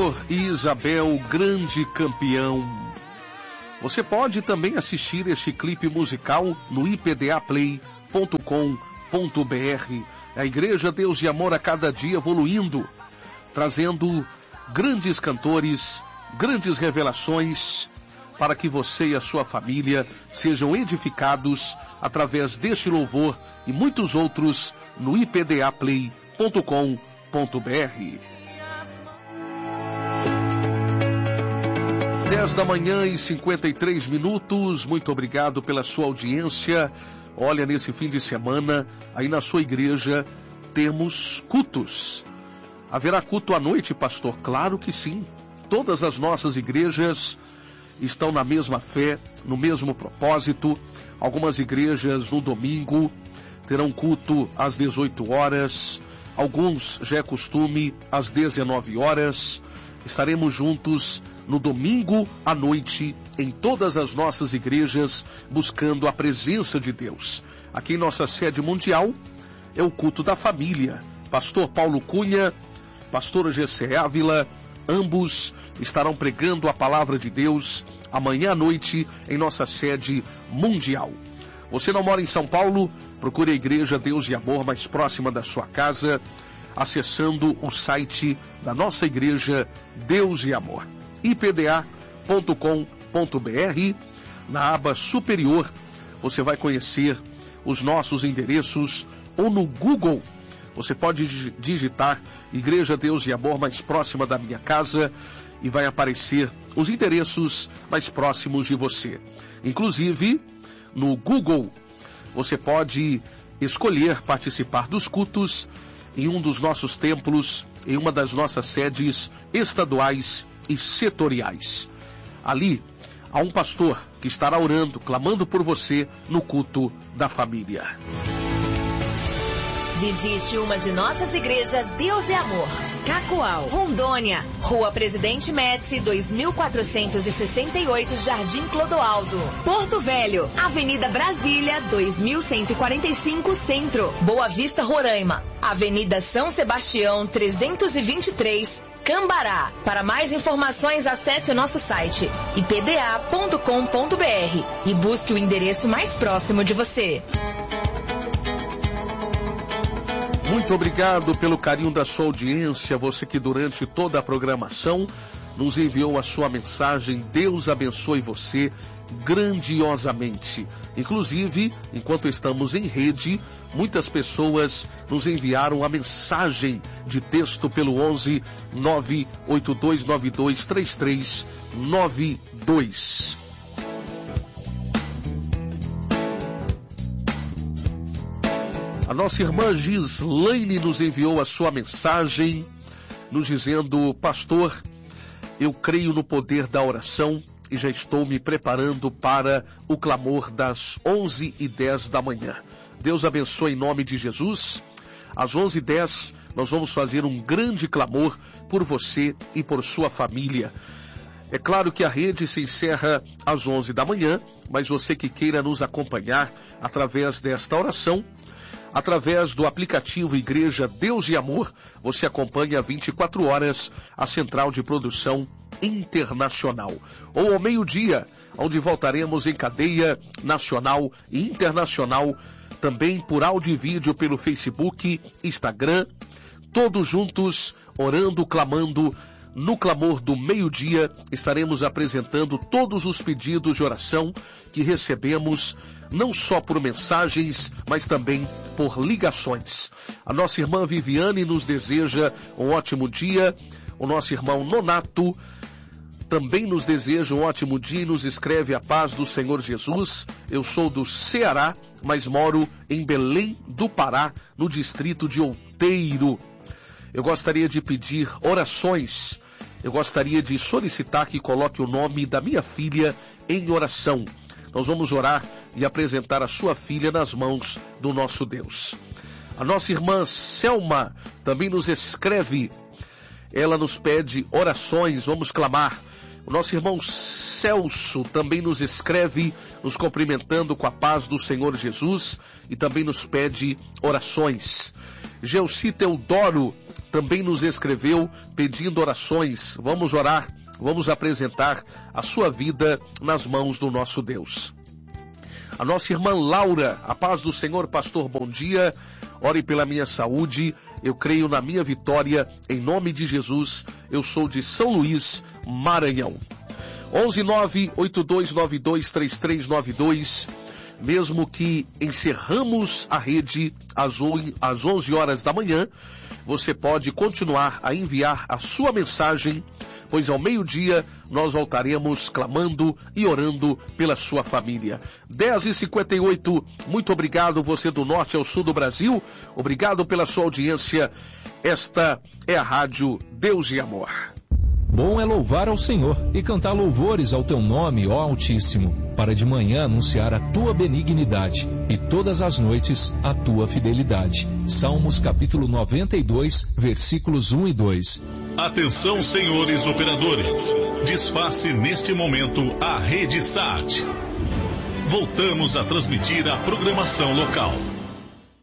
Vitor e Isabel, grande campeão. Você pode também assistir este clipe musical no ipdaplay.com.br. A Igreja Deus e Amor a cada dia evoluindo, trazendo grandes cantores, grandes revelações, para que você e a sua família sejam edificados através deste louvor e muitos outros no ipdaplay.com.br. 10 da manhã e 53 minutos, muito obrigado pela sua audiência. Olha, nesse fim de semana, aí na sua igreja, temos cultos. Haverá culto à noite, pastor? Claro que sim. Todas as nossas igrejas estão na mesma fé, no mesmo propósito. Algumas igrejas no domingo terão culto às 18 horas. Alguns, já é costume, às 19 horas. Estaremos juntos no domingo à noite em todas as nossas igrejas, buscando a presença de Deus. Aqui em nossa sede mundial é o culto da família. Pastor Paulo Cunha, pastora Gessé Ávila, ambos estarão pregando a palavra de Deus amanhã à noite em nossa sede mundial. Você não mora em São Paulo? Procure a Igreja Deus e Amor mais próxima da sua casa, acessando o site da nossa igreja Deus e Amor, ipda.com.br. Na aba superior você vai conhecer os nossos endereços, ou no Google você pode digitar Igreja Deus e Amor mais próxima da minha casa e vai aparecer os endereços mais próximos de você. Inclusive, no Google você pode escolher participar dos cultos em um dos nossos templos, em uma das nossas sedes estaduais e setoriais. Ali há um pastor que estará orando, clamando por você no culto da família. Visite uma de nossas igrejas Deus e Amor. Cacoal, Rondônia, Rua Presidente Médici, 2468, Jardim Clodoaldo. Porto Velho, Avenida Brasília, 2145, Centro. Boa Vista, Roraima, Avenida São Sebastião, 323, Cambará. Para mais informações, acesse o nosso site ipda.com.br e busque o endereço mais próximo de você. Muito obrigado pelo carinho da sua audiência, você que durante toda a programação nos enviou a sua mensagem. Deus abençoe você grandiosamente. Inclusive, enquanto estamos em rede, muitas pessoas nos enviaram a mensagem de texto pelo 11 98292 3392. A nossa irmã Gislaine nos enviou a sua mensagem, nos dizendo: pastor, eu creio no poder da oração e já estou me preparando para o clamor das 11h10 da manhã. Deus abençoe em nome de Jesus. Às 11h10 nós vamos fazer um grande clamor por você e por sua família. É claro que a rede se encerra às 11 da manhã, mas você que queira nos acompanhar através desta oração, através do aplicativo Igreja Deus e Amor, você acompanha 24 horas a central de produção internacional. Ou ao meio-dia, onde voltaremos em cadeia nacional e internacional, também por áudio e vídeo pelo Facebook, Instagram, todos juntos, orando, clamando. No clamor do meio-dia, estaremos apresentando todos os pedidos de oração que recebemos, não só por mensagens, mas também por ligações. A nossa irmã Viviane nos deseja um ótimo dia. O nosso irmão Nonato também nos deseja um ótimo dia e nos escreve: a paz do Senhor Jesus. Eu sou do Ceará, mas moro em Belém do Pará, no distrito de Outeiro. Eu gostaria de pedir orações. Eu gostaria de solicitar que coloque o nome da minha filha em oração. Nós vamos orar e apresentar a sua filha nas mãos do nosso Deus. A nossa irmã Selma também nos escreve. Ela nos pede orações, vamos clamar. O nosso irmão Celso também nos escreve, nos cumprimentando com a paz do Senhor Jesus e também nos pede orações. Gelci Teodoro também nos escreveu pedindo orações. Vamos orar, vamos apresentar a sua vida nas mãos do nosso Deus. A nossa irmã Laura, a paz do Senhor, pastor, bom dia. Ore pela minha saúde, eu creio na minha vitória, em nome de Jesus. Eu sou de São Luís, Maranhão. 11982923392. Mesmo que encerramos a rede às 11 horas da manhã, você pode continuar a enviar a sua mensagem, pois ao meio-dia nós voltaremos clamando e orando pela sua família. 10h58, muito obrigado você do norte ao sul do Brasil, obrigado pela sua audiência. Esta é a Rádio Deus e Amor. Bom é louvar ao Senhor e cantar louvores ao teu nome, ó Altíssimo, para de manhã anunciar a tua benignidade e todas as noites a tua fidelidade. Salmos capítulo 92, versículos 1 e 2. Atenção, senhores operadores. Desface neste momento a rede SAT. Voltamos a transmitir a programação local.